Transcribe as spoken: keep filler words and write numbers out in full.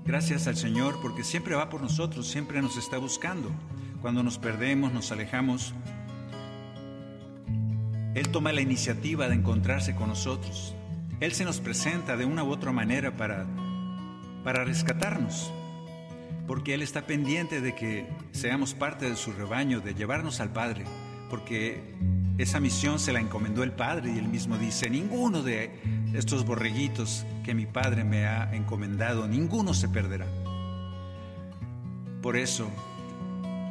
Gracias al Señor porque siempre va por nosotros, siempre nos está buscando. Cuando nos perdemos, nos alejamos, Él toma la iniciativa de encontrarse con nosotros. Él se nos presenta de una u otra manera para, para rescatarnos, porque Él está pendiente de que seamos parte de su rebaño, de llevarnos al Padre, porque esa misión se la encomendó el Padre y Él mismo dice: ninguno de estos borreguitos que mi Padre me ha encomendado, ninguno se perderá. Por eso